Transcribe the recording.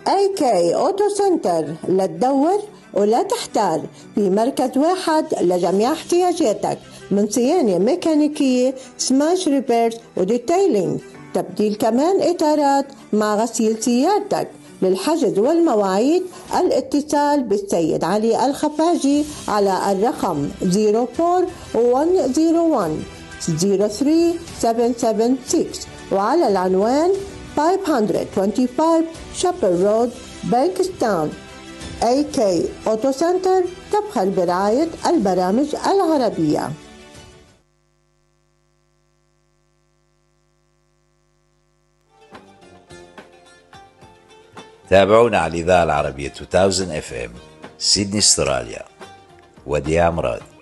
AK أوتو سنتر، لا تدور ولا تحتار، في مركز واحد لجميع احتياجاتك من صيانة ميكانيكية، سماش ريبيرز وديتيلينج، تبديل كمان إطارات مع غسيل سيارتك. للحجز والمواعيد الاتصال بالسيد علي الخفاجي على الرقم 04101 03776 وعلى العنوان 525 شابر رود، بانكستاون. AK أوتو سنتر تبخل برعاية البرامج العربية. تابعونا على الإذاعة العربية 2000 FM سيدني استراليا. وديع مراد.